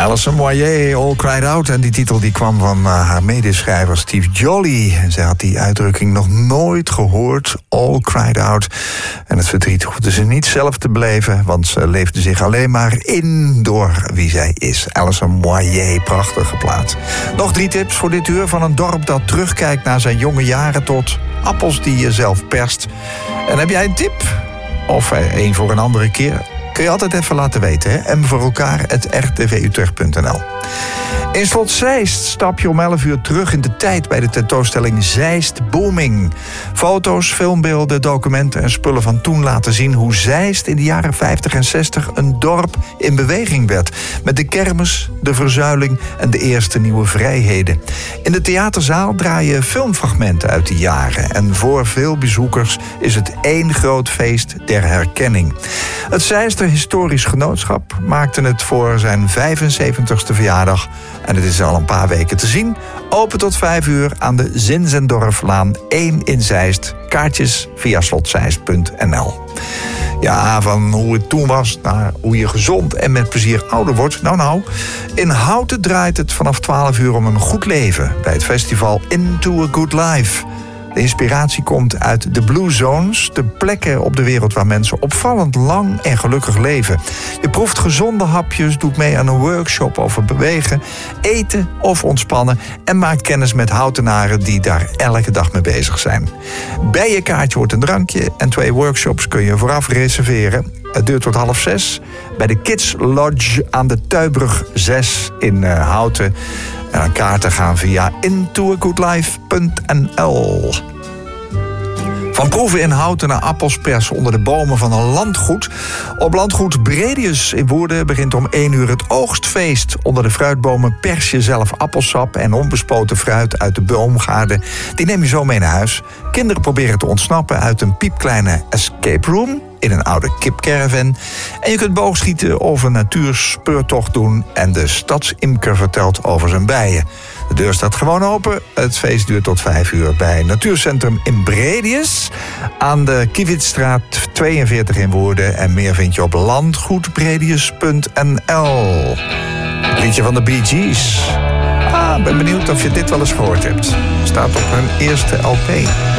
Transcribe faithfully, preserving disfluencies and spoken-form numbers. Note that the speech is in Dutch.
Alison Moyet, All Cried Out. En die titel die kwam van uh, haar medeschrijver Steve Joly. En zij had die uitdrukking nog nooit gehoord, All Cried Out. En het verdriet hoefde ze niet zelf te beleven, want ze leefde zich alleen maar in door wie zij is. Alison Moyet, prachtige plaat. Nog drie tips voor dit uur: van een dorp dat terugkijkt naar zijn jonge jaren tot appels die je zelf perst. En heb jij een tip? Of één voor een andere keer? Kun je altijd even laten weten, hè? M voor elkaar, at r t v utrecht punt n l. In Slot Zeist stap je om elf uur terug in de tijd bij de tentoonstelling Zeist Booming. Foto's, filmbeelden, documenten en spullen van toen laten zien hoe Zeist in de jaren vijftig en zestig een dorp in beweging werd. Met de kermis, de verzuiling en de eerste nieuwe vrijheden. In de theaterzaal draaien filmfragmenten uit die jaren. En voor veel bezoekers is het één groot feest der herkenning. Het Zeister Historisch Genootschap maakte het voor zijn vijfenzeventigste verjaardag. En het is al een paar weken te zien. Open tot vijf uur aan de Zinzendorflaan één in Zeist. Kaartjes via slotzeist punt n l. Ja, van hoe het toen was naar hoe je gezond en met plezier ouder wordt. Nou nou, in Houten draait het vanaf twaalf uur om een goed leven bij het festival Into a Good Life. De inspiratie komt uit de Blue Zones, de plekken op de wereld waar mensen opvallend lang en gelukkig leven. Je proeft gezonde hapjes, doet mee aan een workshop over bewegen, eten of ontspannen en maakt kennis met Houtenaren die daar elke dag mee bezig zijn. Bij je kaartje hoort een drankje en twee workshops kun je vooraf reserveren. Het duurt tot half zes bij de Kids Lodge aan de Tuibrug zes in uh, Houten. En aan kaarten gaan via into a good life punt n l. Van proeven in Houten naar appels persen onder de bomen van een landgoed. Op landgoed Bredius in Woerden begint om één uur het oogstfeest. Onder de fruitbomen pers je zelf appelsap en onbespoten fruit uit de boomgaarden. Die neem je zo mee naar huis. Kinderen proberen te ontsnappen uit een piepkleine escape room in een oude kipcaravan. En je kunt boogschieten of een natuurspeurtocht doen. En de stadsimker vertelt over zijn bijen. De deur staat gewoon open. Het feest duurt tot vijf uur bij Natuurcentrum in Bredius aan de Kiewietstraat tweeënveertig in Woerden. En meer vind je op landgoedbredius punt n l. Liedje van de Bee Gees. Ah, ben benieuwd of je dit wel eens gehoord hebt. Staat op hun eerste L P.